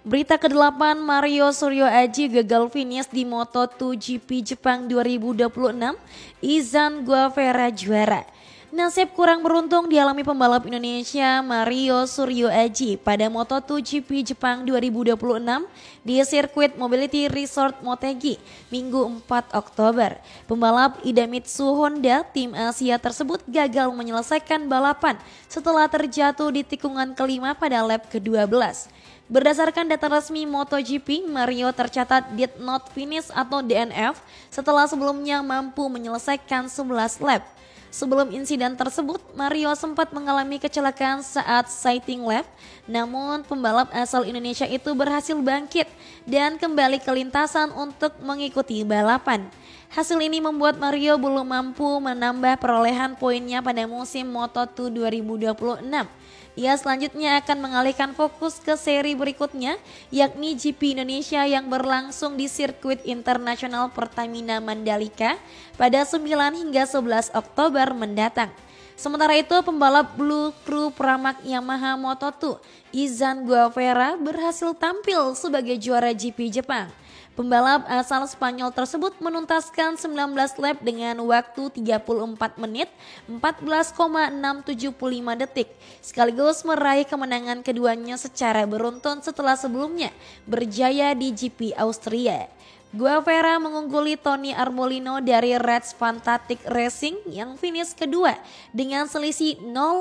Berita ke-8, Mario Suryo Aji gagal finish di Moto2GP Jepang 2026, Izan Guevara juara. Nasib kurang beruntung dialami pembalap Indonesia Mario Suryo Aji pada Moto2GP Jepang 2026 di sirkuit Mobility Resort Motegi Minggu 4 Oktober. Pembalap Idemitsu Honda tim Asia tersebut gagal menyelesaikan balapan setelah terjatuh di tikungan kelima pada lap ke-12. Berdasarkan data resmi MotoGP, Mario tercatat did not finish atau DNF setelah sebelumnya mampu menyelesaikan 11 lap. Sebelum insiden tersebut, Mario sempat mengalami kecelakaan saat sighting lap, namun pembalap asal Indonesia itu berhasil bangkit dan kembali ke lintasan untuk mengikuti balapan. Hasil ini membuat Mario belum mampu menambah perolehan poinnya pada musim Moto2 2026. Ia selanjutnya akan mengalihkan fokus ke seri berikutnya, yakni GP Indonesia yang berlangsung di sirkuit internasional Pertamina Mandalika pada 9 hingga 11 Oktober mendatang. Sementara itu, pembalap Blue Crew Pramac Yamaha Moto2, Izan Guevara berhasil tampil sebagai juara GP Jepang. Pembalap asal Spanyol tersebut menuntaskan 19 lap dengan waktu 34 menit 14,675 detik sekaligus meraih kemenangan keduanya secara beruntun setelah sebelumnya berjaya di GP Austria. Guevara mengungguli Tony Arbolino dari Reds Fantastic Racing yang finish kedua dengan selisih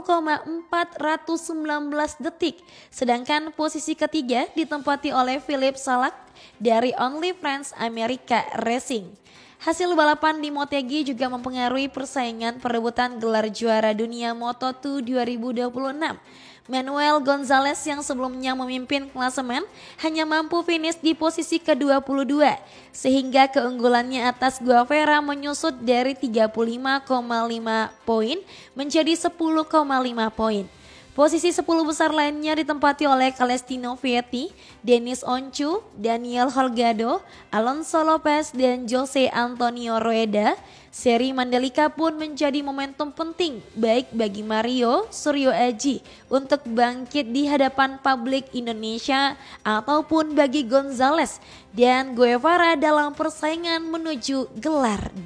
0,419 detik. Sedangkan posisi ketiga ditempati oleh Philip Salak dari Only Friends America Racing. Hasil balapan di Motegi juga mempengaruhi persaingan perebutan gelar juara dunia Moto2 2026. Manuel Gonzalez yang sebelumnya memimpin klasemen hanya mampu finish di posisi ke-22 sehingga keunggulannya atas Guevara menyusut dari 35,5 poin menjadi 10,5 poin. Posisi 10 besar lainnya ditempati oleh Celestino Vietti, Denis Oncu, Daniel Holgado, Alonso Lopez, dan Jose Antonio Rueda. Seri Mandalika pun menjadi momentum penting baik bagi Mario Suryo Aji untuk bangkit di hadapan publik Indonesia ataupun bagi Gonzalez dan Guevara dalam persaingan menuju gelar